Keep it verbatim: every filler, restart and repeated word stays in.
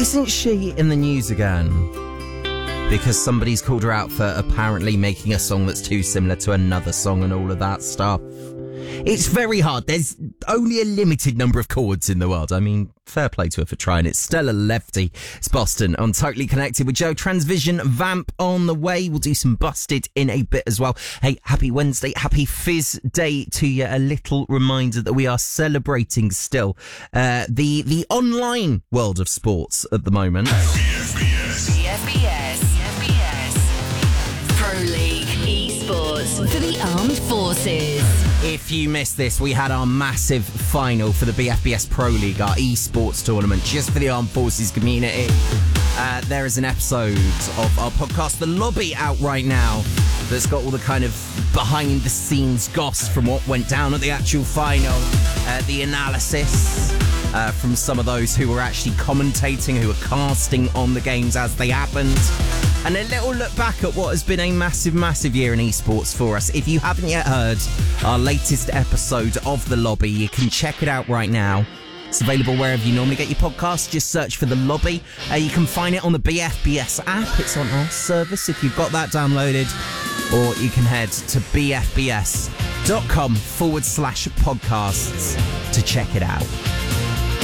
Isn't she in the news again? Because somebody's called her out for apparently making a song that's too similar to another song and all of that stuff. It's very hard. There's only a limited number of chords in the world. I mean, fair play to her for trying it. Stella Lefty, it's Boston on Totally Connected with Joe. Transvision Vamp on the way. We'll do some Busted in a bit as well. Hey, happy Wednesday, happy Fizz Day to you. A little reminder that we are celebrating still uh, the the online world of sports at the moment. B F B S. B F B S. B F B S. Pro League Esports for the Armed Forces. If you missed this, we had our massive final for the B F B S Pro League, our esports tournament, just for the Armed Forces community. Uh, there is an episode of our podcast, The Lobby, out right now that's got all the kind of behind-the-scenes goss from what went down at the actual final, uh, the analysis uh, from some of those who were actually commentating, who were casting on the games as they happened. And a little look back at what has been a massive, massive year in esports for us. If you haven't yet heard our latest episode of The Lobby, you can check it out right now. It's available wherever you normally get your podcasts. Just search for The Lobby. Uh, you can find it on the B F B S app. It's on our service if you've got that downloaded. Or you can head to bfbs.com forward slash podcasts to check it out.